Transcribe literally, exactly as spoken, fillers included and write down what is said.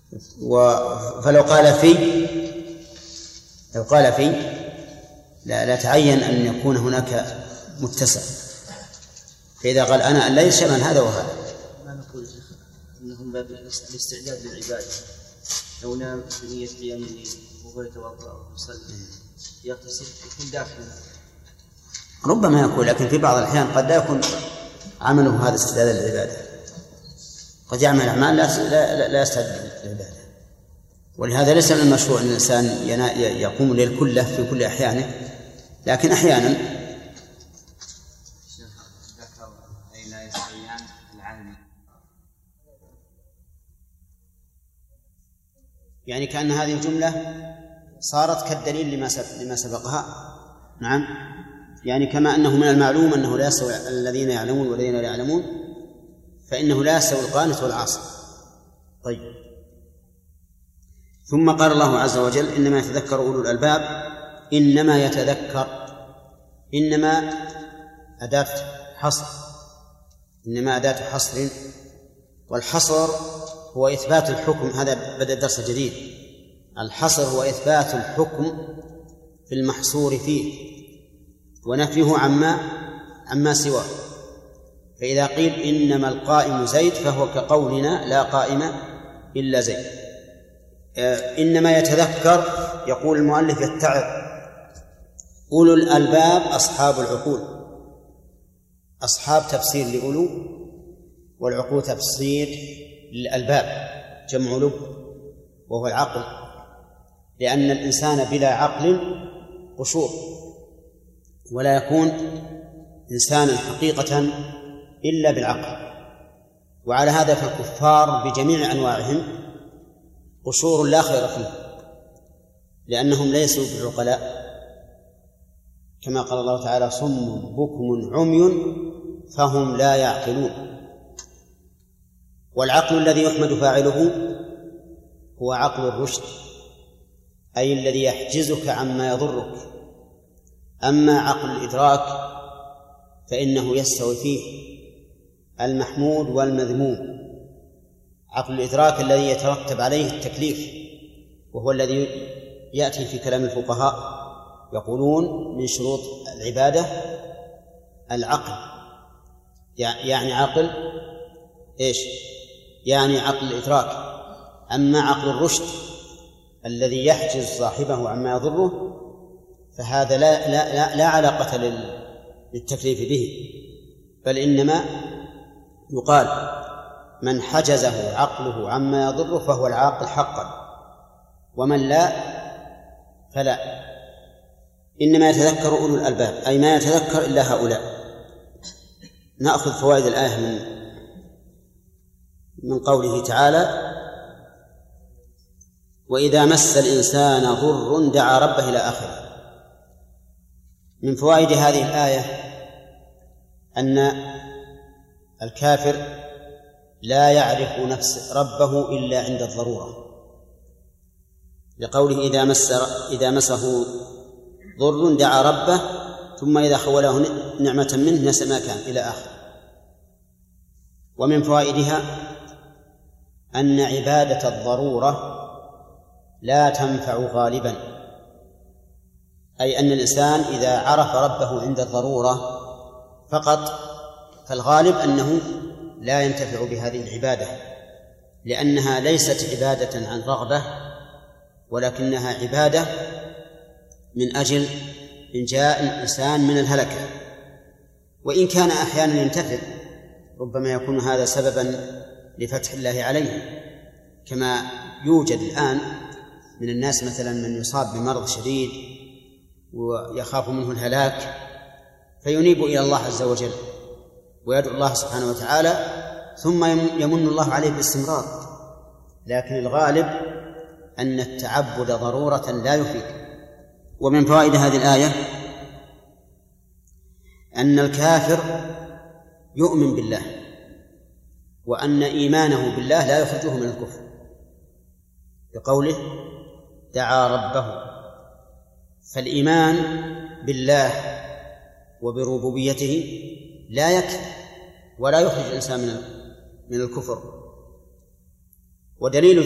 فلو قال في لو قال في لا, لا تعين أن يكون هناك متسع، فإذا قال أنا ليس شمل هذا وهذا. ما نقول إنهم باب الاستعداد للعبادة، لو نام بنية قيام الليل وهو يتوضأ ويصلي يغتسل يكون داخل، ربما يكون، لكن في بعض الأحيان قد لا يكون عمله هذا استعداد للعبادة، قد يعمل أعمال لا, لا, لا يستعد للعبادة. ولهذا ليس من المشروع أن الإنسان يقوم الليل كله في كل أحيانه، لكن أحيانا يعني كأن هذه الجملة صارت كالدليل لما لما سبقها. نعم، يعني كما أنه من المعلوم أنه لا يستوي الذين يعلمون والذين لا يعلمون، فإنه لا يستوي القانت والعاصي. طيب، ثم قال الله عز وجل إنما يتذكر أولو الألباب. إنما يتذكر، إنما أداة حصر، إنما أداة حصر، والحصر هو إثبات الحكم. هذا بدأ الدرس الجديد. الحصر هو إثبات الحكم في المحصور فيه ونفيه عما عما سواه. فإذا قيل إنما القائم زيد فهو كقولنا لا قائم إلا زيد. إنما يتذكر، يقول المؤلف يتعظ أولو الألباب أصحاب العقول. أصحاب تفسير لأولو، والعقول تفسير للألباب، جمع لب وهو العقل، لأن الإنسان بلا عقل قشور، ولا يكون إنسانا حقيقة إلا بالعقل. وعلى هذا فالكفار بجميع أنواعهم قشور لا خير فيه، لأنهم ليسوا بعقلاء، كما قال الله تعالى صم بكم عمي فهم لا يعقلون. والعقل الذي يحمد فاعله هو عقل الرشد، أي الذي يحجزك عما يضرك. أما عقل الإدراك فإنه يستوي فيه المحمود والمذموم. عقل الإدراك الذي يترتب عليه التكليف، وهو الذي يأتي في كلام الفقهاء، يقولون من شروط العبادة العقل، يعني عقل إيش؟ يعني عقل الإدراك. أما عقل الرشد الذي يحجز صاحبه عما يضره فهذا لا, لا, لا, لا علاقة للتكليف به، بل إنما يقال من حجزه عقله عما يضره فهو العاقل حقا، ومن لا فلا. إنما يتذكر أولو الألباب، أي ما يتذكر إلا هؤلاء. نأخذ فوائد الآية من من قوله تعالى وإذا مس الإنسان ضر دعا ربه إلى آخره. من فوائد هذه الآية أن الكافر لا يعرف نفس ربه إلا عند الضرورة، لقوله إذا مس إذا مسه ضر دعا ربه ثم إذا خوله نعمة منه نسى ما كان إلى آخره. ومن فوائدها أن عبادة الضرورة لا تنفع غالبا، أي أن الإنسان إذا عرف ربه عند الضرورة فقط فالغالب أنه لا ينتفع بهذه العبادة، لأنها ليست عبادة عن رغبة، ولكنها عبادة من أجل إنجاء الإنسان من الهلكة. وإن كان أحيانا ينتفع، ربما يكون هذا سببا لفتح الله عليه، كما يوجد الآن من الناس مثلا من يصاب بمرض شديد ويخاف منه الهلاك فينيب إلى الله عز وجل ويدعو الله سبحانه وتعالى، ثم يمن الله عليه باستمرار. لكن الغالب أن التعبد ضرورة لا يفيد. ومن فوائد هذه الآية أن الكافر يؤمن بالله، وأن إيمانه بالله لا يخرجه من الكفر، بقوله دعا ربه. فالإيمان بالله وبربوبيته لا يكفي ولا يخرج الإنسان من الكفر. ودليل